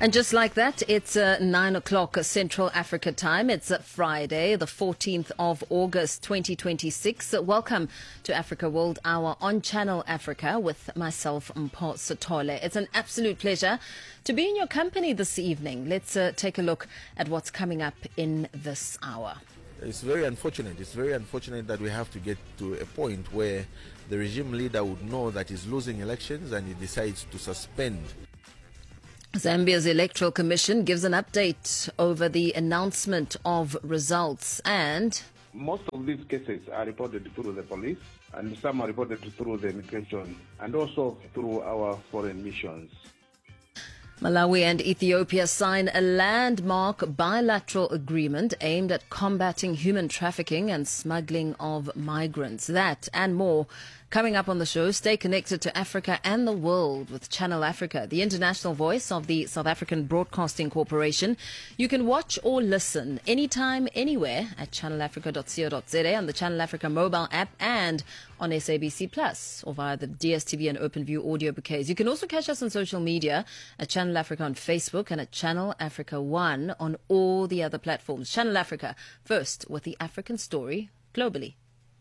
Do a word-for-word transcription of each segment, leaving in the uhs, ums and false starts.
And just like that, it's uh, nine o'clock Central Africa time. It's uh, Friday, the fourteenth of August, twenty twenty-six. Uh, welcome to Africa World Hour on Channel Africa with myself, Mpho Sotole. It's an absolute pleasure to be in your company this evening. Let's uh, take a look at what's coming up in this hour. It's very unfortunate. It's very unfortunate that we have to get to a point where the regime leader would know that he's losing elections and he decides to suspend. Zambia's Electoral Commission gives an update over the announcement of results, and most of these cases are reported through the police and some are reported through the immigration and also through our foreign missions. Malawi and Ethiopia sign a landmark bilateral agreement aimed at combating human trafficking and smuggling of migrants. That and more coming up on the show. Stay connected to Africa and the world with Channel Africa, the international voice of the South African Broadcasting Corporation. You can watch or listen anytime, anywhere at channel africa dot co dot za, on the Channel Africa mobile app, and on S A B C Plus, or via the D S T V and OpenView audio bouquets. You can also catch us on social media at Channel Africa on Facebook and at Channel Africa One on all the other platforms. Channel Africa, first with the African story globally.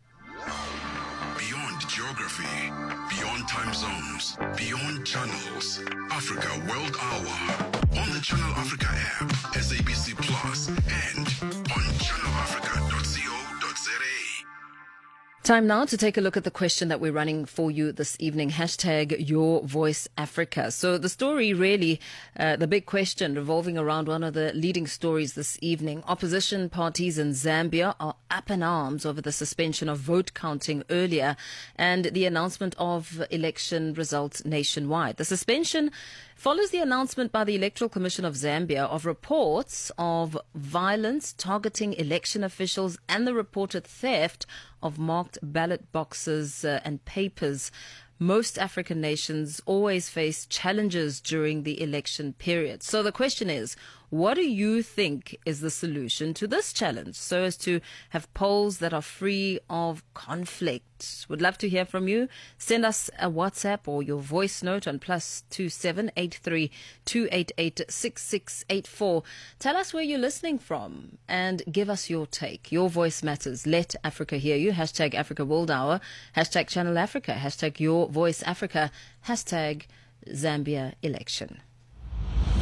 Beyond geography, beyond time zones, beyond channels. Africa World Hour on the Channel Africa app, S A B C Plus, and on channel africa dot co dot za. Time now to take a look at the question that we're running for you this evening. Hashtag Your Voice Africa. So the story really, uh, the big question revolving around one of the leading stories this evening. Opposition parties in Zambia are up in arms over the suspension of vote counting earlier and the announcement of election results nationwide. The suspension follows the announcement by the Electoral Commission of Zambia of reports of violence targeting election officials and the reported theft of marked ballot boxes uh, and papers. Most African nations always face challenges during the election period. So the question is, what do you think is the solution to this challenge so as to have polls that are free of conflict? Would love to hear from you. Send us a WhatsApp or your voice note on plus two seven eight three two eight eight six six eight four. Tell us where you're listening from and give us your take. Your voice matters. Let Africa hear you. Hashtag Africa World Hour. Hashtag Channel Africa. Hashtag Your Voice Africa. Hashtag Zambia election.